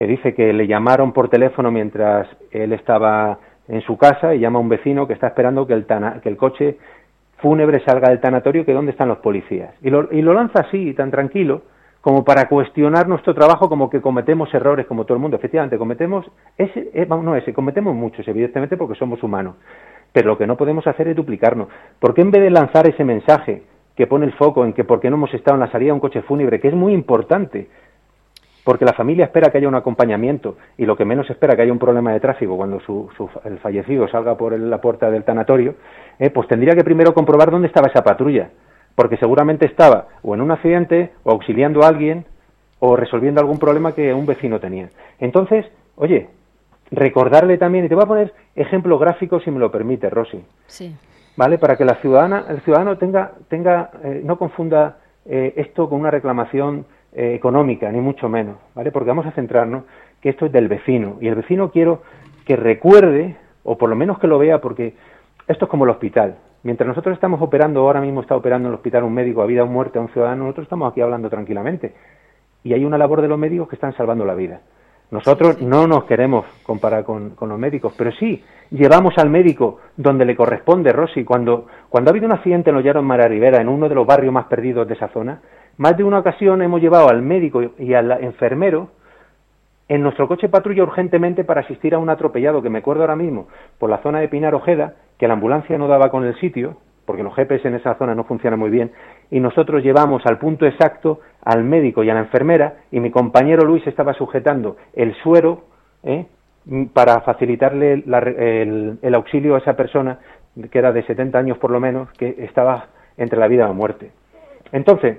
que dice que le llamaron por teléfono mientras él estaba en su casa y llama a un vecino que está esperando que el coche fúnebre salga del tanatorio, que dónde están los policías. Y lo lanza así, tan tranquilo, como para cuestionar nuestro trabajo, como que cometemos errores como todo el mundo. Efectivamente, cometemos muchos, evidentemente, porque somos humanos. Pero lo que no podemos hacer es duplicarnos. ¿Por qué en vez de lanzar ese mensaje que pone el foco en que por qué no hemos estado en la salida de un coche fúnebre, que es muy importante, porque la familia espera que haya un acompañamiento y lo que menos espera que haya un problema de tráfico cuando el fallecido salga por la puerta del tanatorio, pues tendría que primero comprobar dónde estaba esa patrulla, porque seguramente estaba o en un accidente, o auxiliando a alguien, o resolviendo algún problema que un vecino tenía. Entonces, oye, recordarle también, y te voy a poner ejemplos gráficos si me lo permite, Rosy, sí, ¿vale? Para que el ciudadano no confunda esto con una reclamación económica, ni mucho menos, ¿vale? Porque vamos a centrarnos que esto es del vecino, y el vecino quiero que recuerde, o por lo menos que lo vea, porque esto es como el hospital. Mientras nosotros estamos operando, ahora mismo está operando en el hospital un médico a vida o muerte a un ciudadano, nosotros estamos aquí hablando tranquilamente, y hay una labor de los médicos que están salvando la vida. Nosotros no nos queremos comparar con los médicos, pero sí llevamos al médico donde le corresponde, Rosy. Cuando ha habido un accidente en Ollaro, en Marea Ribera, en uno de los barrios más perdidos de esa zona, más de una ocasión hemos llevado al médico y al enfermero en nuestro coche patrulla urgentemente para asistir a un atropellado, que me acuerdo ahora mismo, por la zona de Pinar Ojeda, que la ambulancia no daba con el sitio, porque los GPS en esa zona no funcionan muy bien, y nosotros llevamos al punto exacto al médico y a la enfermera, y mi compañero Luis estaba sujetando el suero para facilitarle el auxilio a esa persona, que era de 70 años por lo menos, que estaba entre la vida y la muerte. Entonces,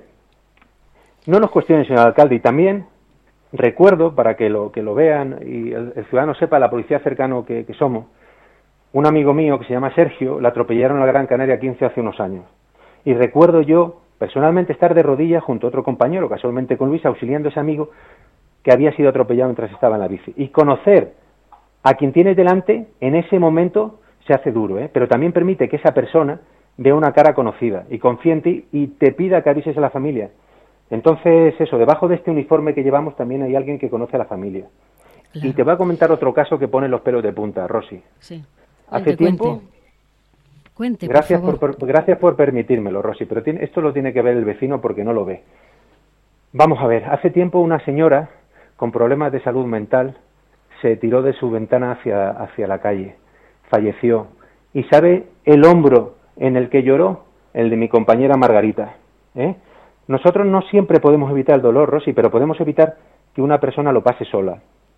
no nos cuestionen, señor alcalde, y también recuerdo, para que lo vean y el ciudadano sepa, la policía cercano que somos, un amigo mío que se llama Sergio, le atropellaron a la Gran Canaria 15 hace unos años. Y recuerdo yo, personalmente, estar de rodillas junto a otro compañero, casualmente con Luis, auxiliando a ese amigo que había sido atropellado mientras estaba en la bici. Y conocer a quien tienes delante, en ese momento, se hace duro, pero también permite que esa persona vea una cara conocida y confíe en ti y te pida que avises a la familia. Entonces, eso, debajo de este uniforme que llevamos también hay alguien que conoce a la familia. Claro. Y te voy a comentar otro caso que pone los pelos de punta, Rosy. Sí. Hace tiempo... Cuente, gracias por favor. Gracias por permitírmelo, Rosy, pero esto lo tiene que ver el vecino porque no lo ve. Vamos a ver, hace tiempo una señora con problemas de salud mental se tiró de su ventana hacia la calle, falleció. ¿Y sabe el hombro en el que lloró? El de mi compañera Margarita. Nosotros no siempre podemos evitar el dolor, Rosy, pero podemos evitar que una persona lo pase sola.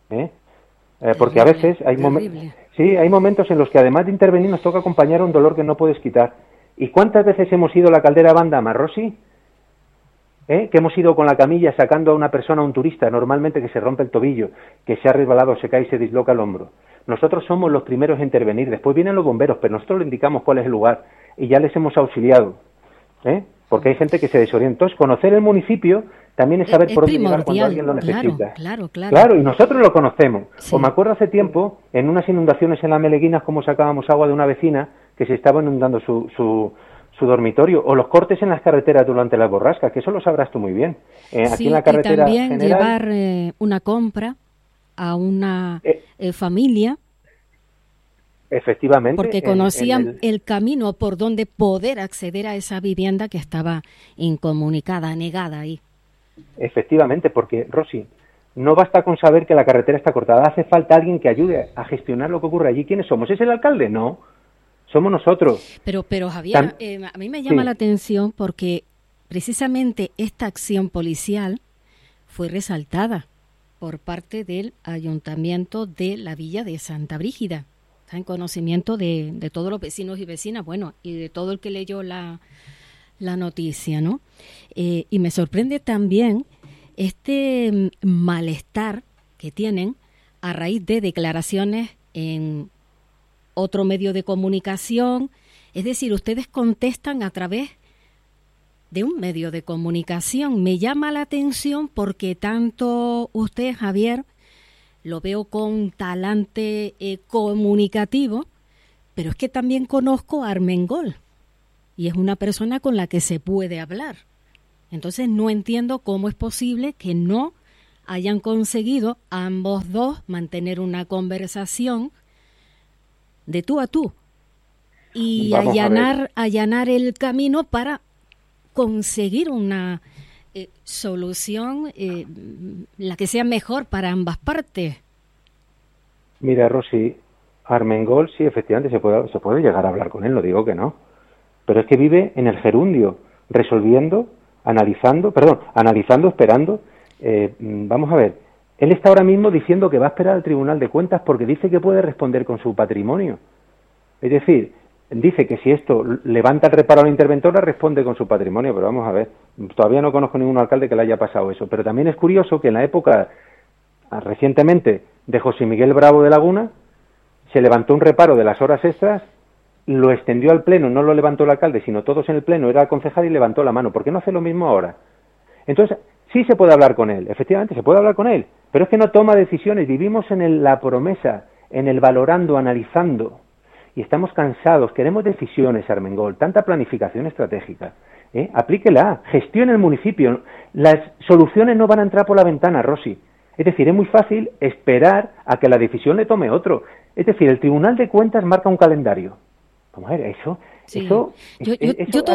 Porque a veces hay momentos en los que además de intervenir nos toca acompañar a un dolor que no puedes quitar. ¿Y cuántas veces hemos ido a la Caldera Bandama, Rosy? Que hemos ido con la camilla sacando a una persona, a un turista, normalmente que se rompe el tobillo, que se ha resbalado, se cae y se disloca el hombro. Nosotros somos los primeros en intervenir, después vienen los bomberos, pero nosotros le indicamos cuál es el lugar y ya les hemos auxiliado. Porque hay gente que se desorienta. Entonces, conocer el municipio también es saber por dónde llegar cuando alguien lo necesita. Claro, y nosotros lo conocemos. Sí. O me acuerdo hace tiempo, en unas inundaciones en las Meleguinas, cómo sacábamos agua de una vecina que se estaba inundando su dormitorio, o los cortes en las carreteras durante las borrascas, que eso lo sabrás tú muy bien. Aquí en la carretera y también general, llevar una compra a una familia. Efectivamente. Porque conocían el camino por donde poder acceder a esa vivienda que estaba incomunicada, negada ahí. Efectivamente, porque, Rosy, no basta con saber que la carretera está cortada, hace falta alguien que ayude a gestionar lo que ocurre allí. ¿Quiénes somos? ¿Es el alcalde? No, somos nosotros. Pero Javier, a mí me llama la atención porque precisamente esta acción policial fue resaltada por parte del Ayuntamiento de la Villa de Santa Brígida. Está en conocimiento de todos los vecinos y vecinas, bueno, y de todo el que leyó la noticia, ¿no? Y me sorprende también este malestar que tienen a raíz de declaraciones en otro medio de comunicación. Es decir, ustedes contestan a través de un medio de comunicación. Me llama la atención porque tanto usted, Javier, lo veo con talante comunicativo, pero es que también conozco a Armengol y es una persona con la que se puede hablar. Entonces no entiendo cómo es posible que no hayan conseguido ambos dos mantener una conversación de tú a tú y allanar el camino para conseguir una solución, la que sea mejor para ambas partes. Mira, Rosy, Armengol sí, efectivamente se puede llegar a hablar con él, no digo que no, pero es que vive en el gerundio, resolviendo, analizando, esperando. Vamos a ver, él está ahora mismo diciendo que va a esperar al Tribunal de Cuentas porque dice que puede responder con su patrimonio. Es decir, dice que si esto levanta el reparo a la interventora, responde con su patrimonio, pero vamos a ver, todavía no conozco ningún alcalde que le haya pasado eso, pero también es curioso que en la época, recientemente, de José Miguel Bravo de Laguna, se levantó un reparo de las horas extras, lo extendió al Pleno, no lo levantó el alcalde, sino todos en el Pleno, era el concejal y levantó la mano. ¿Por qué no hace lo mismo ahora? Entonces, sí se puede hablar con él, efectivamente se puede hablar con él, pero es que no toma decisiones, vivimos en la promesa, en el valorando, analizando, y estamos cansados, queremos decisiones, Armengol, tanta planificación estratégica, aplíquela, gestione el municipio, las soluciones no van a entrar por la ventana, Rosy. Es decir, es muy fácil esperar a que la decisión le tome otro. Es decir, el Tribunal de Cuentas marca un calendario. Vamos a ver, eso... Sí. Yo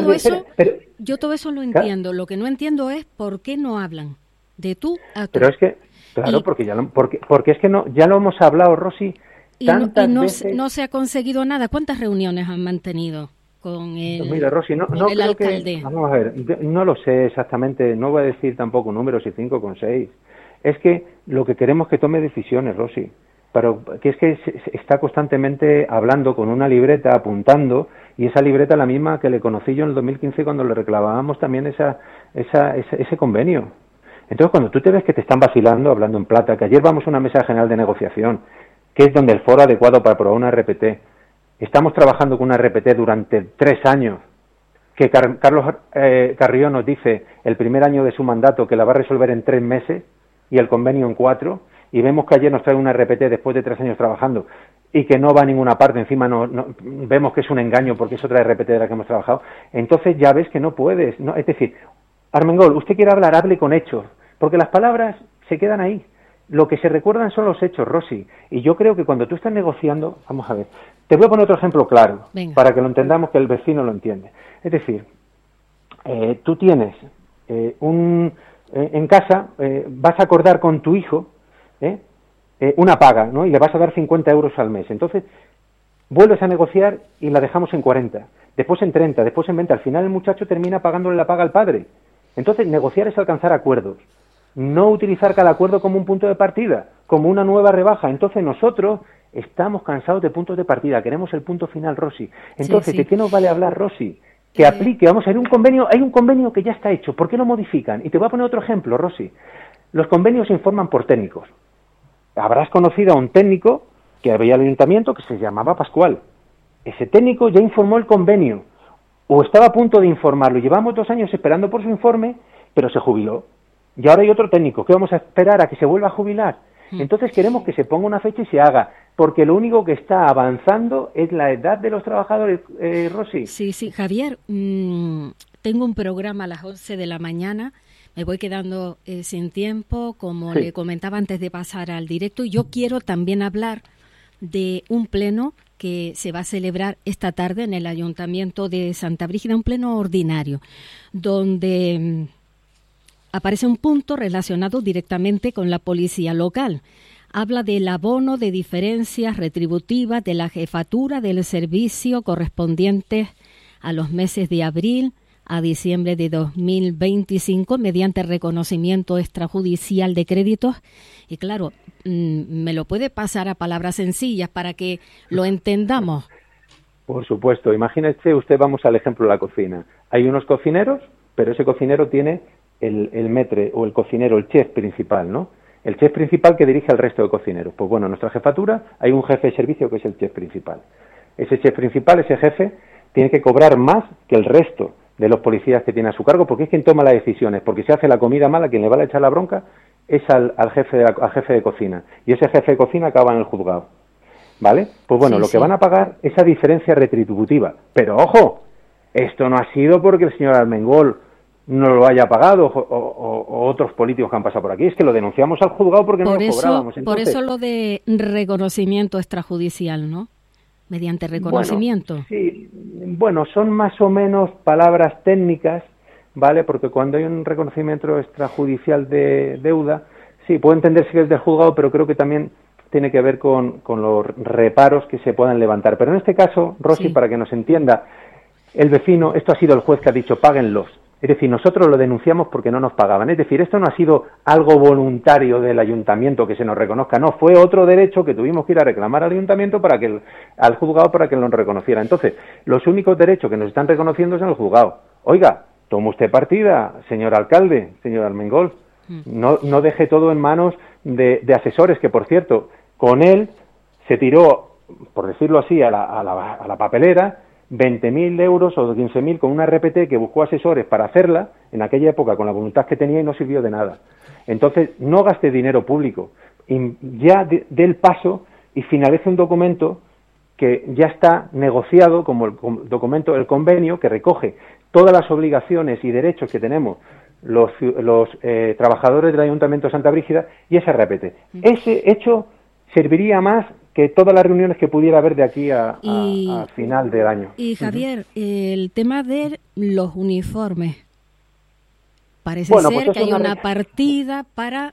todo eso lo entiendo. Lo que no entiendo es por qué no hablan de tú a tú. Pero es que, claro, porque es que no, ya lo hemos hablado, Rosy, tantas veces... no se ha conseguido nada. ¿Cuántas reuniones han mantenido con el, Mira, Rosy, no el alcalde? Vamos a ver, no lo sé exactamente, no voy a decir tampoco números, si 5 con 6. Es que lo que queremos es que tome decisiones, Rosy, pero que es que está constantemente hablando con una libreta, apuntando, y esa libreta la misma que le conocí yo en el 2015 cuando le reclamábamos también ese convenio. Entonces, cuando tú te ves que te están vacilando, hablando en plata, que ayer vamos a una mesa general de negociación, que es donde el foro adecuado para aprobar una RPT, estamos trabajando con una RPT durante 3 años, que Carlos Carrió nos dice el primer año de su mandato que la va a resolver en 3 meses, y el convenio en 4, y vemos que ayer nos trae una RPT después de 3 años trabajando y que no va a ninguna parte, encima vemos que es un engaño porque es otra RPT de la que hemos trabajado, entonces ya ves que no puedes, ¿no? Es decir, Armengol, usted quiere hablar, hable con hechos, porque las palabras se quedan ahí, lo que se recuerdan son los hechos, Rosy, y yo creo que cuando tú estás negociando, vamos a ver, te voy a poner otro ejemplo claro, venga, para que lo entendamos, que el vecino lo entiende, es decir, tú tienes en casa vas a acordar con tu hijo una paga, ¿no? Y le vas a dar 50 euros al mes. Entonces, vuelves a negociar y la dejamos en 40, después en 30, después en 20. Al final el muchacho termina pagándole la paga al padre. Entonces, negociar es alcanzar acuerdos. No utilizar cada acuerdo como un punto de partida, como una nueva rebaja. Entonces, nosotros estamos cansados de puntos de partida. Queremos el punto final, Rosy. Entonces, sí. ¿De qué nos vale hablar, Rosy? Que aplique, vamos a ver, hay un convenio que ya está hecho, ¿por qué lo modifican? Y te voy a poner otro ejemplo, Rosy. Los convenios se informan por técnicos. Habrás conocido a un técnico que había el ayuntamiento que se llamaba Pascual. Ese técnico ya informó el convenio, o estaba a punto de informarlo. Llevamos 2 años esperando por su informe, pero se jubiló. Y ahora hay otro técnico, ¿qué vamos a esperar a que se vuelva a jubilar? Entonces queremos que se ponga una fecha y se haga, porque lo único que está avanzando es la edad de los trabajadores, Rosy. Sí, Javier, tengo un programa a las 11 de la mañana, me voy quedando sin tiempo, como le comentaba antes de pasar al directo, y yo quiero también hablar de un pleno que se va a celebrar esta tarde en el Ayuntamiento de Santa Brígida, un pleno ordinario, donde aparece un punto relacionado directamente con la policía local. Habla del abono de diferencias retributivas de la jefatura del servicio correspondientes a los meses de abril a diciembre de 2025 mediante reconocimiento extrajudicial de créditos. Y claro, me lo puede pasar a palabras sencillas para que lo entendamos. Por supuesto. Imagínese usted, vamos al ejemplo de la cocina. Hay unos cocineros, pero ese cocinero tiene el maître o el cocinero, el chef principal, ¿no? El chef principal que dirige al resto de cocineros. Pues bueno, en nuestra jefatura hay un jefe de servicio que es el chef principal. Ese chef principal, ese jefe, tiene que cobrar más que el resto de los policías que tiene a su cargo, porque es quien toma las decisiones, porque si hace la comida mala, quien le va a echar la bronca es al jefe de cocina, y ese jefe de cocina acaba en el juzgado, ¿vale? Pues bueno, lo que van a pagar es esa diferencia retributiva, pero ojo, esto no ha sido porque el señor Armengol no lo haya pagado o otros políticos que han pasado por aquí. Es que lo denunciamos al juzgado porque no lo cobrábamos. Entonces, por eso lo de reconocimiento extrajudicial, ¿no? Mediante reconocimiento. Bueno, sí, bueno, son más o menos palabras técnicas, ¿vale? Porque cuando hay un reconocimiento extrajudicial de deuda, sí, puede entenderse que es del juzgado, pero creo que también tiene que ver con los reparos que se puedan levantar. Pero en este caso, Rosy, sí, para que nos entienda, el vecino, esto ha sido el juez que ha dicho, páguenlos. Es decir, nosotros lo denunciamos porque no nos pagaban. Es decir, esto no ha sido algo voluntario del ayuntamiento que se nos reconozca, no, fue otro derecho que tuvimos que ir a reclamar al ayuntamiento al juzgado para que nos reconociera. Entonces, los únicos derechos que nos están reconociendo es en el juzgado. Oiga, toma usted partida, señor alcalde, señor Armengol, no deje todo en manos de asesores, que por cierto, con él se tiró, por decirlo así, a la papelera, 20.000 euros o 15.000 con una RPT que buscó asesores para hacerla en aquella época con la voluntad que tenía y no sirvió de nada. Entonces, no gaste dinero público. Y ya dé el paso y finalice un documento que ya está negociado como el documento, el convenio que recoge todas las obligaciones y derechos que tenemos los trabajadores del Ayuntamiento de Santa Brígida y ese RPT. Ese hecho serviría más que todas las reuniones que pudiera haber de aquí a final del año. Y Javier, el tema de los uniformes. Parece ser que hay una partida para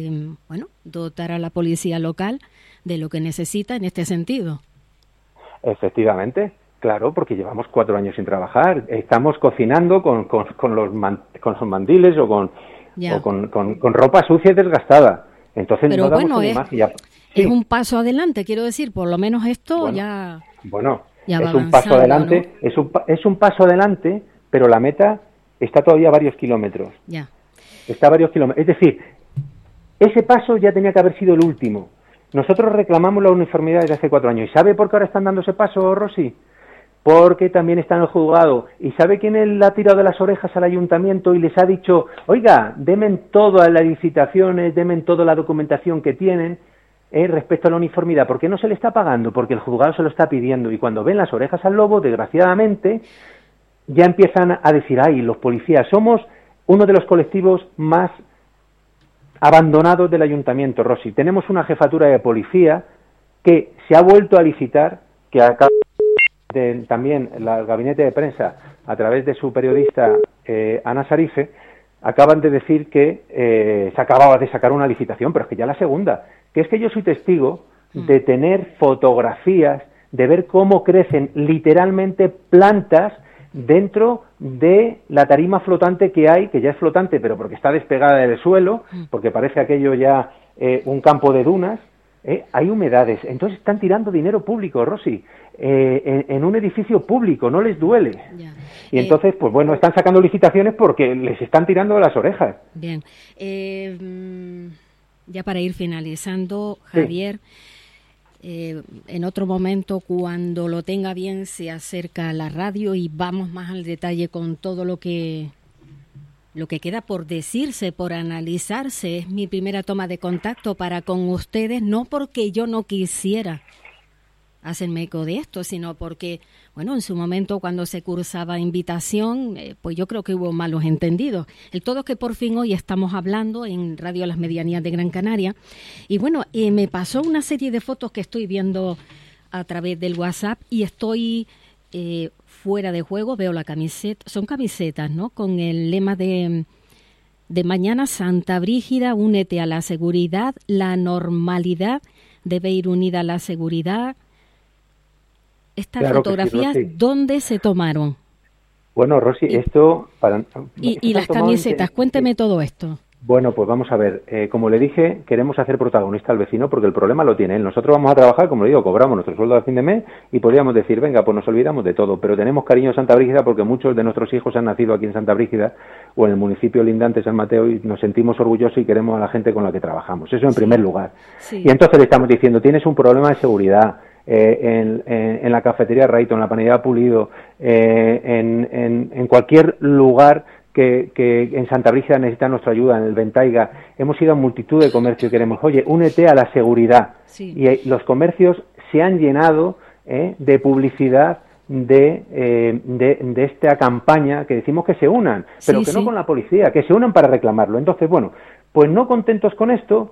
dotar a la policía local de lo que necesita en este sentido. Efectivamente, claro, porque llevamos 4 años sin trabajar. Estamos cocinando con los mandiles o con ropa sucia y desgastada. Entonces, pero no damos una imagen ya. Sí. Es un paso adelante, quiero decir, por lo menos esto ya es un paso adelante, ¿no? es un paso adelante, pero la meta está todavía a varios kilómetros. Ya. Está a varios kilómetros. Es decir, ese paso ya tenía que haber sido el último. Nosotros reclamamos la uniformidad desde hace 4 años. ¿Y sabe por qué ahora están dando ese paso, Rosy? Porque también está en el juzgado. ¿Y sabe quién le ha tirado de las orejas al ayuntamiento y les ha dicho, oiga, denme todas las licitaciones, denme toda la documentación que tienen respecto a la uniformidad? ¿Por qué no se le está pagando? Porque el juzgado se lo está pidiendo. Y cuando ven las orejas al lobo, desgraciadamente, ya empiezan a decir, ay, los policías, somos uno de los colectivos más abandonados del ayuntamiento, Rosy. Tenemos una jefatura de policía que se ha vuelto a licitar, que acaba también el gabinete de prensa, a través de su periodista Ana Sarife, acaban de decir que se acababa de sacar una licitación, pero es que ya la segunda, que es que yo soy testigo de tener fotografías, de ver cómo crecen literalmente plantas dentro de la tarima flotante que hay, que ya es flotante, pero porque está despegada del suelo, porque parece aquello ya un campo de dunas, hay humedades, entonces están tirando dinero público, Rosy, en un edificio público, no les duele. Ya. Y entonces, pues bueno, están sacando licitaciones porque les están tirando de las orejas. Bien. Ya para ir finalizando, Javier, en otro momento, cuando lo tenga bien, se acerca a la radio y vamos más al detalle con todo lo que queda por decirse, por analizarse. Es mi primera toma de contacto para con ustedes, no porque yo no quisiera hacerme eco de esto, sino porque, bueno, en su momento cuando se cursaba invitación, pues yo creo que hubo malos entendidos. El todo es que por fin hoy estamos hablando en Radio Las Medianías de Gran Canaria. Y bueno, me pasó una serie de fotos que estoy viendo a través del WhatsApp y estoy fuera de juego, veo la camiseta, son camisetas, ¿no? Con el lema de mañana, Santa Brígida, únete a la seguridad, la normalidad debe ir unida a la seguridad. Estas fotografías, sí, ¿dónde se tomaron? Bueno, Rosy, esto... Y las camisetas, cuénteme todo esto. Bueno, pues vamos a ver. Como le dije, queremos hacer protagonista al vecino porque el problema lo tiene él. Nosotros vamos a trabajar, como le digo, cobramos nuestro sueldo a fin de mes y podríamos decir, venga, pues nos olvidamos de todo. Pero tenemos cariño a Santa Brígida porque muchos de nuestros hijos han nacido aquí en Santa Brígida o en el municipio lindante San Mateo y nos sentimos orgullosos y queremos a la gente con la que trabajamos. Eso en primer lugar. Sí. Y entonces le estamos diciendo, tienes un problema de seguridad. En la cafetería Raito, en la panadería Pulido, en cualquier lugar que en Santa Brígida necesita nuestra ayuda, en el Ventaiga, hemos ido a multitud de comercios y queremos, oye, únete a la seguridad. Sí. Y los comercios se han llenado de publicidad de esta campaña que decimos que se unan, pero sí, que sí. no con la policía, que se unan para reclamarlo. Entonces, bueno, pues no contentos con esto,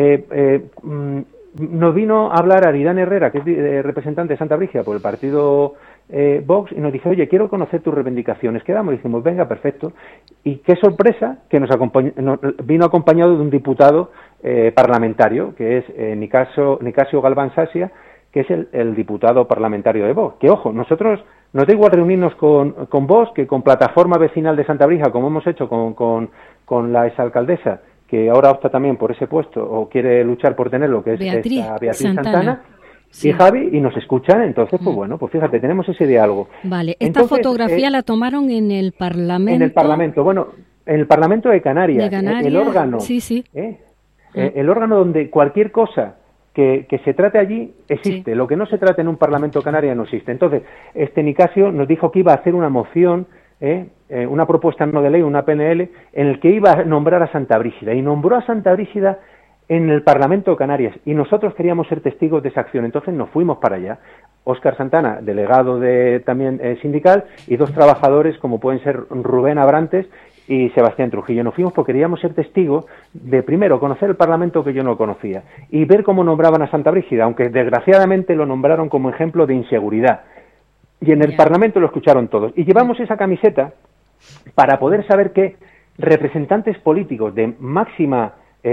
nos vino a hablar Aridane Herrera, que es representante de Santa Brígida por el partido Vox, y nos dice, oye, quiero conocer tus reivindicaciones. Quedamos y dijimos, venga, perfecto. Y qué sorpresa que nos vino acompañado de un diputado parlamentario, que es Nicasio Galván Sasia, que es el diputado parlamentario de Vox. Que, ojo, nosotros nos da igual reunirnos con Vox que con Plataforma Vecinal de Santa Brígida, como hemos hecho con la exalcaldesa, que ahora opta también por ese puesto o quiere luchar por tenerlo, que es Beatriz Santana. Sí. Y Javi, y nos escuchan, entonces, pues bueno, pues fíjate, tenemos ese diálogo. Vale, esta fotografía la tomaron en el Parlamento. En el Parlamento, bueno, en el Parlamento de Canarias. De Canarias, el órgano. Sí, sí. El órgano donde cualquier cosa que se trate allí existe. Sí. Lo que no se trate en un Parlamento canario no existe. Entonces, Nicasio nos dijo que iba a hacer una moción, una propuesta no de ley, una PNL, en el que iba a nombrar a Santa Brígida. Y nombró a Santa Brígida en el Parlamento de Canarias, y nosotros queríamos ser testigos de esa acción. Entonces nos fuimos para allá. Óscar Santana, delegado también sindical, y dos trabajadores como pueden ser Rubén Abrantes y Sebastián Trujillo. Nos fuimos porque queríamos ser testigos de, primero, conocer el Parlamento, que yo no conocía, y ver cómo nombraban a Santa Brígida, aunque desgraciadamente lo nombraron como ejemplo de inseguridad. Y en el Parlamento lo escucharon todos. Y llevamos esa camiseta para poder saber que representantes políticos de máxima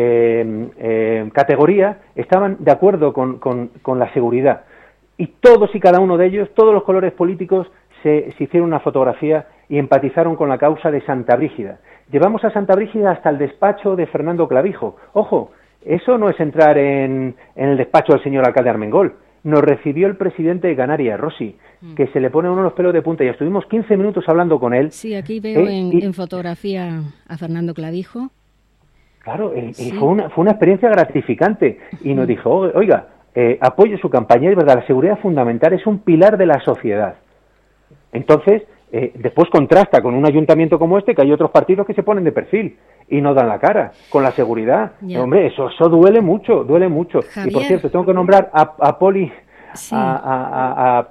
categoría estaban de acuerdo con la seguridad, y todos y cada uno de ellos, todos los colores políticos se hicieron una fotografía y empatizaron con la causa de Santa Brígida. Llevamos a Santa Brígida hasta el despacho de Fernando Clavijo. Ojo, eso no es entrar en el despacho del señor alcalde Armengol. Nos recibió el presidente de Canarias, Rossi, que se le pone uno los pelos de punta, y estuvimos 15 minutos hablando con él. Sí, aquí veo en fotografía a Fernando Clavijo. Claro, sí. Fue una experiencia gratificante, y nos dijo, oiga, apoye su campaña, es verdad, la seguridad fundamental es un pilar de la sociedad. Entonces, después contrasta con un ayuntamiento como este, que hay otros partidos que se ponen de perfil y no dan la cara con la seguridad. Hombre, eso duele mucho, duele mucho. Javier. Y por cierto, tengo que nombrar a Poli, sí. a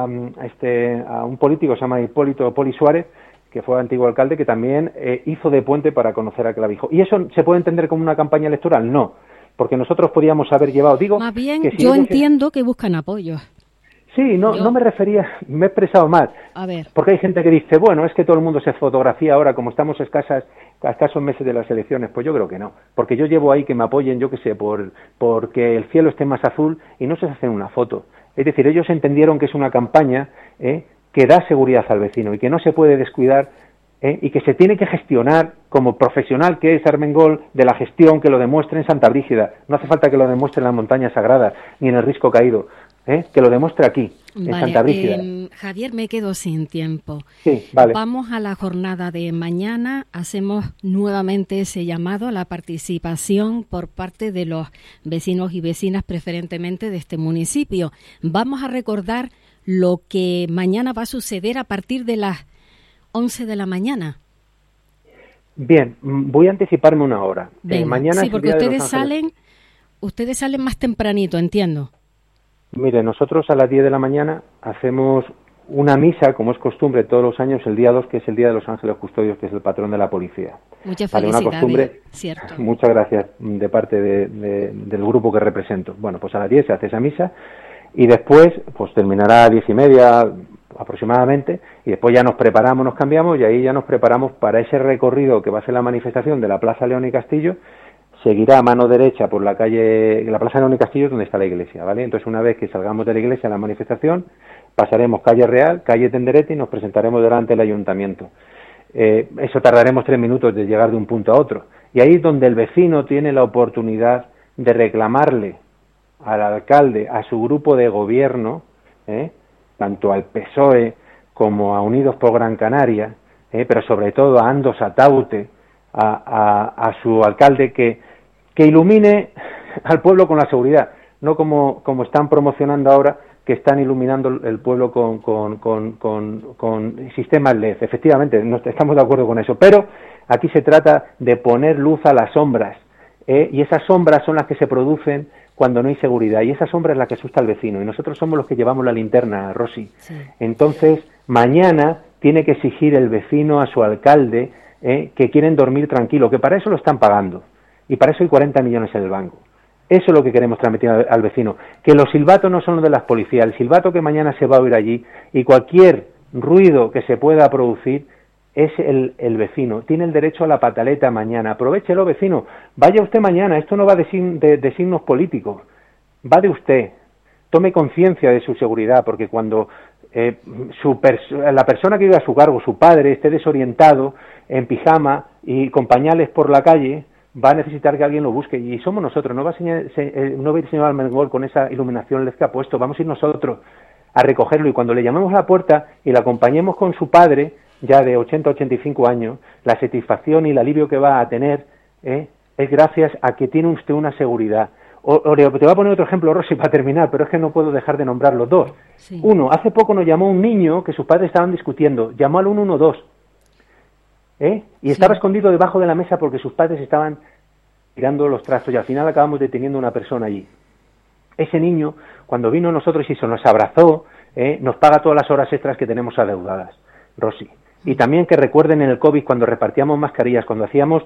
un político, se llama Hipólito Poli Suárez, que fue antiguo alcalde, que también hizo de puente para conocer a Clavijo. ¿Y eso se puede entender como una campaña electoral? No, porque nosotros podíamos haber llevado, más bien, que si yo entiendo que buscan apoyo. Sí, no me refería, me he expresado mal. A ver. Porque hay gente que dice, bueno, es que todo el mundo se fotografía ahora, como estamos a escasos meses de las elecciones. Pues yo creo que no, porque yo llevo ahí que me apoyen, yo qué sé, porque el cielo esté más azul, y no se hacen una foto. Es decir, ellos entendieron que es una campaña que da seguridad al vecino y que no se puede descuidar, y que se tiene que gestionar como profesional que es Armengol de la gestión, que lo demuestre en Santa Brígida. No hace falta que lo demuestre en las montañas sagradas ni en el Risco Caído, que lo demuestre aquí, en Santa Brígida. Javier, me quedo sin tiempo. Sí, vale. Vamos a la jornada de mañana. Hacemos nuevamente ese llamado a la participación por parte de los vecinos y vecinas, preferentemente de este municipio. Vamos a recordar lo que mañana va a suceder a partir de las 11 de la mañana. Bien, voy a anticiparme una hora. Mañana sí, porque ustedes salen más tempranito, entiendo. Mire, nosotros a las 10 de la mañana hacemos una misa, como es costumbre todos los años, el día 2, que es el Día de los Ángeles Custodios, que es el patrón de la policía. Muchas felicidades, una costumbre, cierto. Muchas gracias de parte del grupo que represento. Bueno, pues a las 10 se hace esa misa, y después pues terminará a 10:30 aproximadamente, y después ya nos preparamos, nos cambiamos, y ahí ya nos preparamos para ese recorrido que va a ser la manifestación de la Plaza León y Castillo. Seguirá a mano derecha por la Plaza León y Castillo, donde está la iglesia, ¿vale? Entonces, una vez que salgamos de la iglesia a la manifestación, pasaremos calle Real, calle Tenderete, y nos presentaremos delante del ayuntamiento. Eso tardaremos 3 minutos de llegar de un punto a otro. Y ahí es donde el vecino tiene la oportunidad de reclamarle al alcalde, a su grupo de gobierno, tanto al PSOE como a Unidos por Gran Canaria, pero sobre todo a Ando Sataute, a su alcalde, que ilumine al pueblo con la seguridad, no como están promocionando ahora, que están iluminando el pueblo con sistemas LED. Efectivamente, no estamos de acuerdo con eso, pero aquí se trata de poner luz a las sombras, y esas sombras son las que se producen cuando no hay seguridad, y esa sombra es la que asusta al vecino, y nosotros somos los que llevamos la linterna, Rosy. Sí. Entonces, mañana tiene que exigir el vecino a su alcalde que quieren dormir tranquilo, que para eso lo están pagando, y para eso hay 40 millones en el banco. Eso es lo que queremos transmitir al vecino, que los silbatos no son los de las policías, el silbato que mañana se va a oír allí, y cualquier ruido que se pueda producir es el vecino. Tiene el derecho a la pataleta mañana. Aprovéchelo, vecino. Vaya usted mañana. Esto no va de signos políticos. Va de usted. Tome conciencia de su seguridad, porque cuando la persona que vive a su cargo, su padre, esté desorientado, en pijama y con pañales por la calle, va a necesitar que alguien lo busque. Y somos nosotros. No va a ir el señor Armengol con esa iluminación LED que ha puesto. Vamos a ir nosotros a recogerlo. Y cuando le llamemos a la puerta y le acompañemos con su padre, ya de 80 85 años, la satisfacción y el alivio que va a tener es gracias a que tiene usted una seguridad. Te voy a poner otro ejemplo, Rosy, para terminar, pero es que no puedo dejar de nombrar los dos. Sí. Uno, hace poco nos llamó un niño que sus padres estaban discutiendo, llamó al 112, y estaba escondido debajo de la mesa porque sus padres estaban tirando los trastos, y al final acabamos deteniendo a una persona allí. Ese niño, cuando vino a nosotros y se nos abrazó, nos paga todas las horas extras que tenemos adeudadas, Rosy. Y también que recuerden en el COVID, cuando repartíamos mascarillas, cuando hacíamos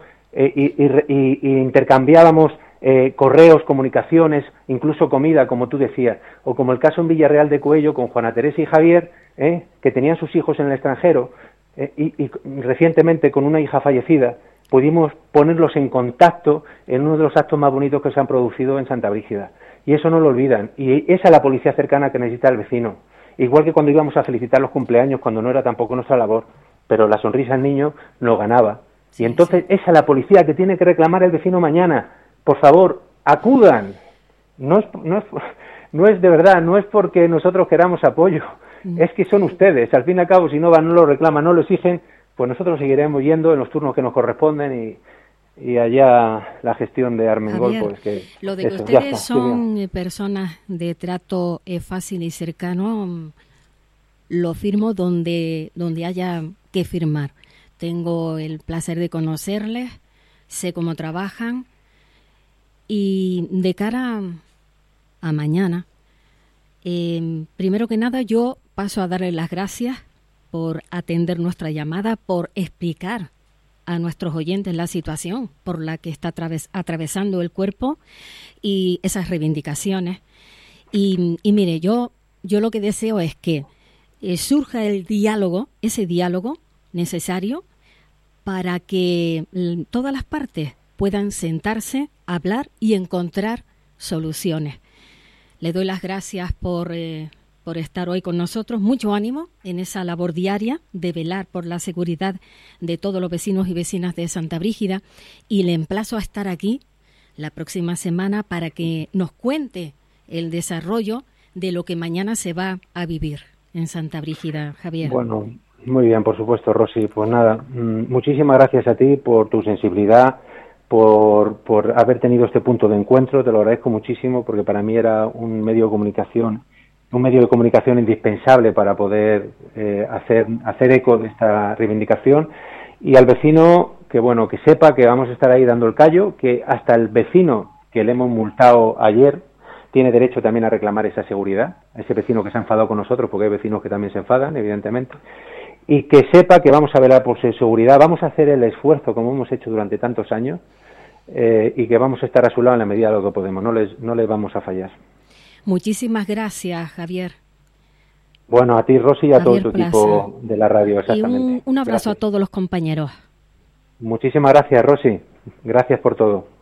y intercambiábamos correos, comunicaciones, incluso comida, como tú decías, o como el caso en Villarreal de Cuello con Juana Teresa y Javier, que tenían sus hijos en el extranjero, y recientemente con una hija fallecida, pudimos ponerlos en contacto en uno de los actos más bonitos que se han producido en Santa Brígida. Y eso no lo olvidan. Y esa es la policía cercana que necesita el vecino. Igual que cuando íbamos a felicitar los cumpleaños, cuando no era tampoco nuestra labor, pero la sonrisa al niño nos ganaba. Sí, y entonces esa es la policía que tiene que reclamar el vecino mañana. Por favor, acudan. No es de verdad, no es porque nosotros queramos apoyo, es que son ustedes. Al fin y al cabo, si no van, no lo reclaman, no lo exigen, pues nosotros seguiremos yendo en los turnos que nos corresponden y allá la gestión de Armengol, Javier, pues que lo de que ustedes son personas de trato fácil y cercano, lo firmo donde haya que firmar. Tengo el placer de conocerles, sé cómo trabajan, y de cara a mañana, primero que nada yo paso a darles las gracias por atender nuestra llamada, por explicar a nuestros oyentes la situación por la que está atravesando el cuerpo y esas reivindicaciones. Y mire, yo lo que deseo es que surja el diálogo, ese diálogo necesario para que todas las partes puedan sentarse, hablar y encontrar soluciones. Le doy las gracias por estar hoy con nosotros. Mucho ánimo en esa labor diaria de velar por la seguridad de todos los vecinos y vecinas de Santa Brígida, y le emplazo a estar aquí la próxima semana para que nos cuente el desarrollo de lo que mañana se va a vivir en Santa Brígida, Javier. Bueno, muy bien, por supuesto, Rosy. Pues nada, muchísimas gracias a ti por tu sensibilidad, por haber tenido este punto de encuentro. Te lo agradezco muchísimo, porque para mí era un medio de comunicación indispensable para poder hacer eco de esta reivindicación. Y al vecino, que sepa que vamos a estar ahí dando el callo, que hasta el vecino que le hemos multado ayer tiene derecho también a reclamar esa seguridad, a ese vecino que se ha enfadado con nosotros, porque hay vecinos que también se enfadan, evidentemente, y que sepa que vamos a velar por su seguridad, vamos a hacer el esfuerzo como hemos hecho durante tantos años, y que vamos a estar a su lado en la medida de lo que podemos, no les vamos a fallar. Muchísimas gracias, Javier. Bueno, a ti, Rosy, y a todo tu equipo de la radio, exactamente. Y un abrazo a todos los compañeros. Muchísimas gracias, Rosy. Gracias por todo.